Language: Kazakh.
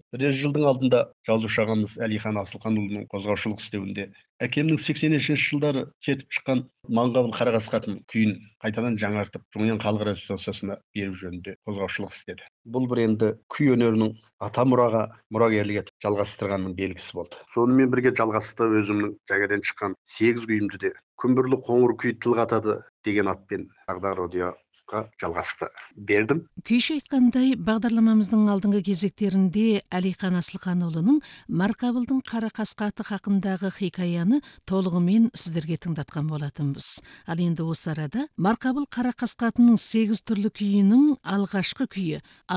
Бірер жылдың алдында жазушы ағамыз Әлихан Асылханұлының қозғаушылық істеуінде әкемнің 80-ші жылдары кетіп шыққан маңғабыл қарағаз қатын күйін қайтадан жаңартып jongen халық радиостанциясына беру жөнінде қозғаушылық істеді. Бұл бір енді күй өнерінің ата мұраға мұрагерлік етіп жалғастырғанның белгісі болды. Сонымен бірге жалғасты өзімнің жаңадан шыққан 8 күйімді де күмбірлі қоңыр күй тіл қатады деген атпен Бағдар радиоға жалғасты бердім. Күйші айтқандай, бағдарламамыздың алдыңғы кезектерінде Әлихан Асылханұлының Марқабылдың қара қасқа аты хақындағы хикаяны толығымен сіздерге тыңдатқан болатынбыз. Ал енді осы арада Марқабыл қара қасқа атының 8 түрлі күйінің алғашқы күйі